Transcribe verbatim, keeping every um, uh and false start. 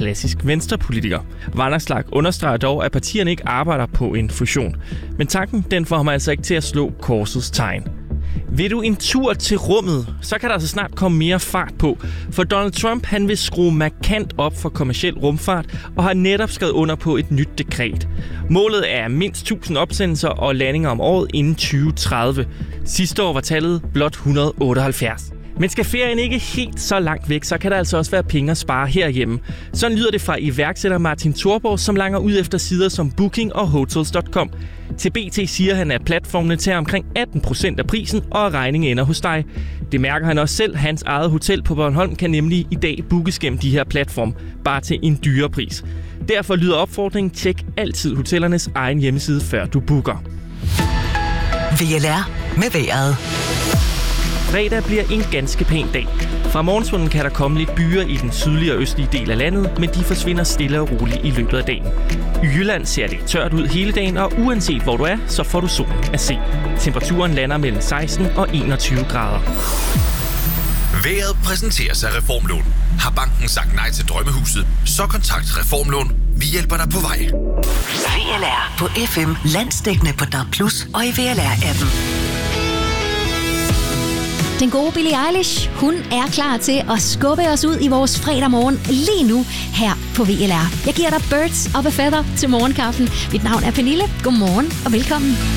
klassisk venstrepolitiker. Vanderslag understreger dog, at partierne ikke arbejder på en fusion. Men tanken den får ham altså ikke til at slå korsets tegn. Vil du en tur til rummet, så kan der altså snart komme mere fart på. For Donald Trump han vil skrue markant op for kommerciel rumfart og har netop skrevet under på et nyt dekret. Målet er mindst tusind opsendelser og landinger om året inden tyve tredive. Sidste år var tallet blot et hundrede og otteoghalvfjerds. Men skal ferien ikke helt så langt væk, så kan der altså også være penge at spare herhjemme. Sådan lyder det fra iværksætter Martin Thorborg, som langer ud efter sider som Booking og Hotels punktum com. Til B T siger han, at platformene tager omkring atten procent af prisen, og regningen ender hos dig. Det mærker han også selv. Hans eget hotel på Bornholm kan nemlig i dag bookes gennem de her platforme, bare til en dyrere pris. Derfor lyder opfordringen: tjek altid hotellernes egen hjemmeside, før du booker. V L R med vejret. Fredag bliver en ganske pæn dag. Fra morgensstunden kan der komme lidt byer i den sydlige og østlige del af landet, men de forsvinder stille og roligt i løbet af dagen. I Jylland ser det tørt ud hele dagen, og uanset hvor du er, så får du solen at se. Temperaturen lander mellem seksten og enogtyve grader. Vejret præsenteres af Reformlån. Har banken sagt nej til drømmehuset, så kontakt Reformlån. Vi hjælper dig på vej. V L R på F M, landsdækkende på D A B plus, og i V L R-appen. Den gode Billie Eilish, hun er klar til at skubbe os ud i vores fredag morgen lige nu her på V L R. Jeg giver dig Birds of a Feather til morgenkaffen. Mit navn er Pernille. Godmorgen og velkommen.